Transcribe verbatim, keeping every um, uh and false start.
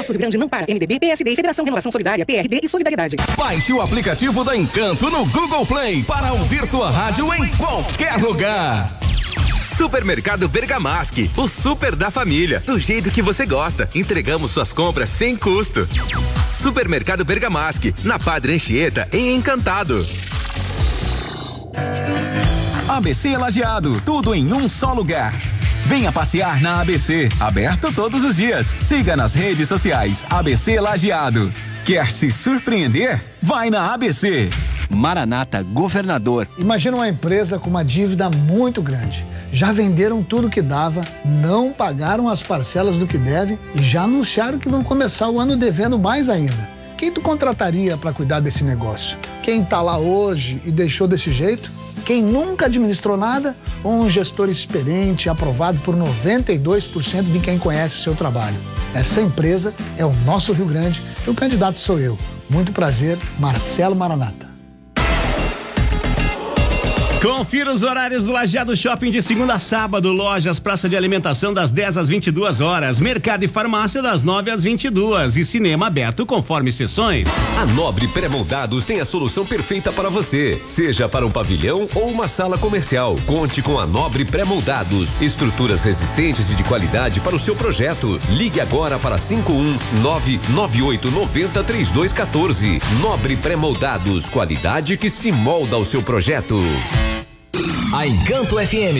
Nosso Rio Grande não para. M D B, P S D, Federação Renovação Solidária, P R D e Solidariedade. Baixe o aplicativo da Encanto no Google Play para ouvir sua rádio em qualquer lugar. Supermercado Bergamasque, o super da família, do jeito que você gosta. Entregamos suas compras sem custo. Supermercado Bergamasque, na Padre Anchieta, em Encantado. A B C Lajeado, tudo em um só lugar. Venha passear na A B C, aberto todos os dias. Siga nas redes sociais A B C Lajeado. Quer se surpreender? Vai na A B C. Maranata Governador. Imagina uma empresa com uma dívida muito grande. Já venderam tudo que dava, não pagaram as parcelas do que devem e já anunciaram que vão começar o ano devendo mais ainda. Quem tu contrataria para cuidar desse negócio? Quem tá lá hoje e deixou desse jeito? Quem nunca administrou nada ou um gestor experiente aprovado por noventa e dois por cento de quem conhece o seu trabalho? Essa empresa é o Nosso Rio Grande e o candidato sou eu. Muito prazer, Marcelo Maranata. Confira os horários do Lajeado Shopping de segunda a sábado. Lojas, praça de alimentação das dez às vinte e duas horas. Mercado e farmácia das nove às vinte e duas. E cinema aberto conforme sessões. A Nobre Pré-Moldados tem a solução perfeita para você. Seja para um pavilhão ou uma sala comercial. Conte com a Nobre Pré-Moldados. Estruturas resistentes e de qualidade para o seu projeto. Ligue agora para cinco um nove nove oito nove zero três dois um quatro. Nobre Pré-Moldados. Qualidade que se molda ao seu projeto. A Encanto F M